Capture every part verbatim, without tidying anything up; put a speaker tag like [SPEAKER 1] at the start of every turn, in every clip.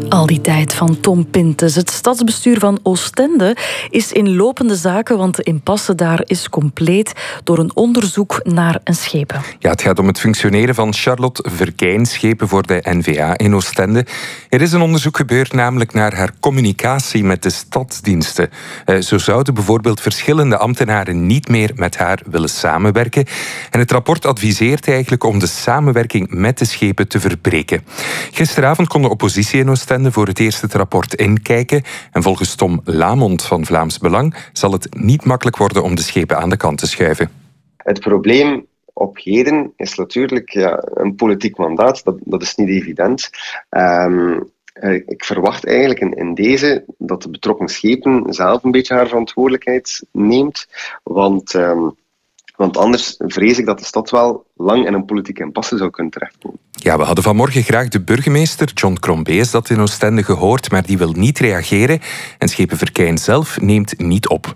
[SPEAKER 1] Al die tijd van Tom Pintes. Het stadsbestuur van Oostende is in lopende zaken, want de impasse daar is compleet door een onderzoek naar een schepen.
[SPEAKER 2] Ja, het gaat om het functioneren van Charlotte Verkijn, schepen voor de N V A in Oostende. Er is een onderzoek gebeurd namelijk naar haar communicatie met de stadsdiensten. Uh, zo zouden bijvoorbeeld verschillende ambtenaren niet meer met haar willen samenwerken. En het rapport adviseert eigenlijk om de samenwerking met de schepen te verbreken. Gisteravond kon de oppositie in Oostende voor het eerst het rapport inkijken. En volgens Tom Lamont van Vlaams Belang zal het niet makkelijk worden om de schepen aan de kant te schuiven.
[SPEAKER 3] Het probleem op heden is natuurlijk ja, een politiek mandaat. Dat, dat is niet evident. Um, ik verwacht eigenlijk in, in deze dat de betrokken schepen zelf een beetje haar verantwoordelijkheid neemt. Want... Um, Want anders vrees ik dat de stad wel lang in een politieke impasse zou kunnen terechtkomen.
[SPEAKER 2] Ja, we hadden vanmorgen graag de burgemeester, John Krombees, dat in Oostende gehoord, maar die wil niet reageren. En schepen Verkijn zelf neemt niet op.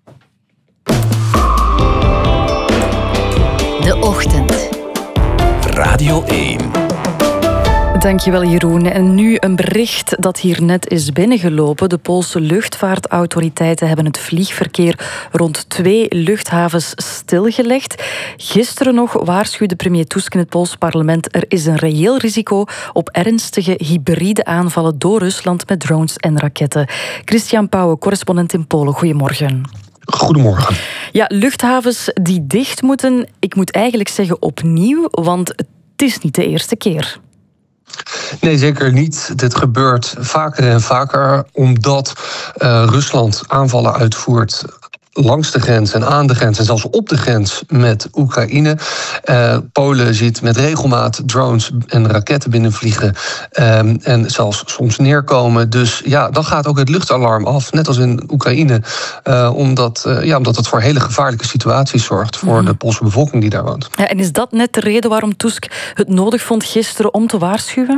[SPEAKER 1] De Ochtend.
[SPEAKER 4] Radio één.
[SPEAKER 1] Dankjewel, Jeroen. En nu een bericht dat hier net is binnengelopen. De Poolse luchtvaartautoriteiten hebben het vliegverkeer rond twee luchthavens stilgelegd. Gisteren nog waarschuwde premier Tusk in het Poolse parlement: er is een reëel risico op ernstige hybride aanvallen door Rusland met drones en raketten. Christian Pauwen, correspondent in Polen. Goedemorgen.
[SPEAKER 5] Goedemorgen.
[SPEAKER 1] Ja, luchthavens die dicht moeten, ik moet eigenlijk zeggen opnieuw, want het is niet de eerste keer.
[SPEAKER 5] Nee, zeker niet. Dit gebeurt vaker en vaker omdat uh, Rusland aanvallen uitvoert langs de grens en aan de grens en zelfs op de grens met Oekraïne. Uh, Polen ziet met regelmaat drones en raketten binnenvliegen um, en zelfs soms neerkomen. Dus ja, dan gaat ook het luchtalarm af, net als in Oekraïne, uh, omdat, uh, ja, omdat het voor hele gevaarlijke situaties zorgt voor mm. de Poolse bevolking die daar woont.
[SPEAKER 1] Ja, en is dat net de reden waarom Tusk het nodig vond gisteren om te waarschuwen?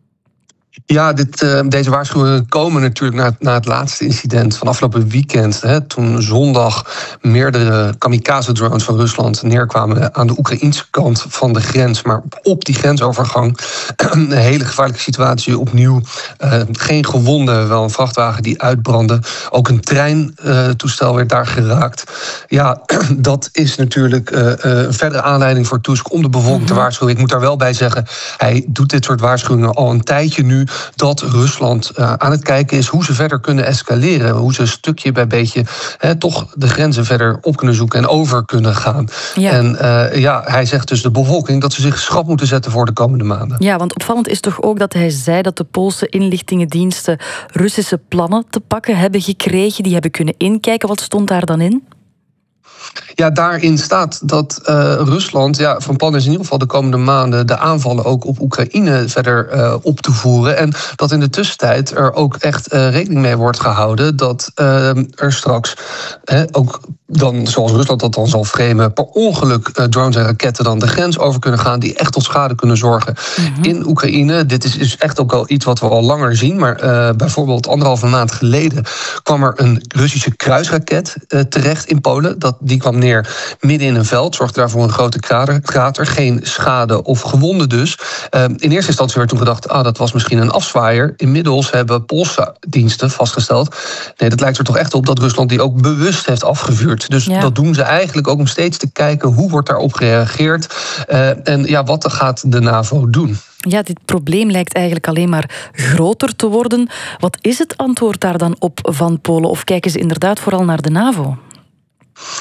[SPEAKER 5] Ja, dit, uh, deze waarschuwingen komen natuurlijk na, na het laatste incident van afgelopen weekend. Hè, toen zondag meerdere kamikaze-drones van Rusland neerkwamen aan de Oekraïnse kant van de grens. Maar op die grensovergang een hele gevaarlijke situatie opnieuw. Uh, geen gewonden, wel een vrachtwagen die uitbrandde. Ook een treintoestel uh, werd daar geraakt. Ja, dat is natuurlijk uh, uh, een verdere aanleiding voor Tusk om de bevolking mm-hmm. te waarschuwen. Ik moet daar wel bij zeggen, hij doet dit soort waarschuwingen al een tijdje nu, dat Rusland uh, aan het kijken is hoe ze verder kunnen escaleren. Hoe ze stukje bij beetje hè, toch de grenzen verder op kunnen zoeken en over kunnen gaan. Ja. En uh, ja, hij zegt dus de bevolking dat ze zich schrap moeten zetten voor de komende maanden.
[SPEAKER 1] Ja, want opvallend is toch ook dat hij zei dat de Poolse inlichtingendiensten Russische plannen te pakken hebben gekregen. Die hebben kunnen inkijken. Wat stond daar dan in?
[SPEAKER 5] Ja, daarin staat dat uh, Rusland ja, van plan is in ieder geval de komende maanden de aanvallen ook op Oekraïne verder uh, op te voeren. En dat in de tussentijd er ook echt uh, rekening mee wordt gehouden dat uh, er straks uh, ook dan, zoals Rusland dat dan zal framen, per ongeluk uh, drones en raketten dan de grens over kunnen gaan die echt tot schade kunnen zorgen mm-hmm. in Oekraïne. Dit is, is echt ook al iets wat we al langer zien, maar uh, bijvoorbeeld anderhalve maand geleden kwam er een Russische kruisraket uh, terecht in Polen. Dat, die kwam neer midden in een veld, zorgde daarvoor een grote krater, krater geen schade of gewonden dus. Uh, in eerste instantie werd toen gedacht, ah, dat was misschien een afzwaaier. Inmiddels hebben Poolse diensten vastgesteld, nee, dat lijkt er toch echt op dat Rusland die ook bewust heeft afgevuurd. Dus ja. dat doen ze eigenlijk ook om steeds te kijken hoe wordt daarop gereageerd uh, en ja, wat gaat de NAVO doen.
[SPEAKER 1] Ja, dit probleem lijkt eigenlijk alleen maar groter te worden. Wat is het antwoord daar dan op van Polen? Of kijken ze inderdaad vooral naar de NAVO?